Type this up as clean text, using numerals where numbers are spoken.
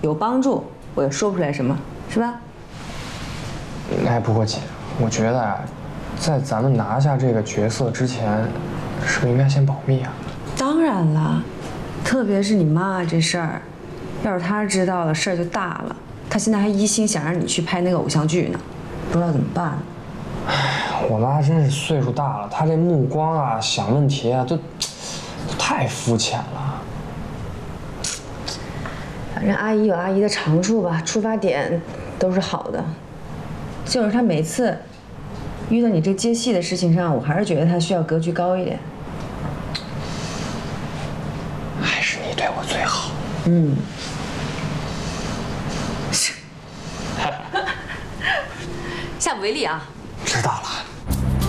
有帮助，我也说不出来什么，是吧？ 哎，不过姐，我觉得啊，在咱们拿下这个角色之前，是不是应该先保密啊？ 当然了，特别是你妈这事儿，要是她知道了，事儿就大了。她现在还一心想让你去拍那个偶像剧呢，不知道怎么办。 我妈真是岁数大了，她这目光啊、想问题啊，都太肤浅了。 反正阿姨有阿姨的长处吧，出发点都是好的。就是她每次遇到你这接戏的事情上，我还是觉得她需要格局高一点。 还是你对我最好。 嗯。下不为例啊。 知道了。